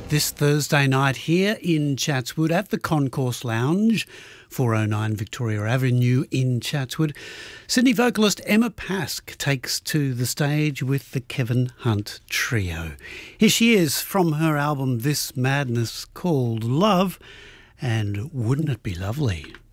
This Thursday night here in Chatswood at the Concourse Lounge, 409 Victoria Avenue in Chatswood, Sydney vocalist Emma Pask takes to the stage with the Kevin Hunt Trio. Here she is from her album This Madness, called Love, and Wouldn't It Be Lovely?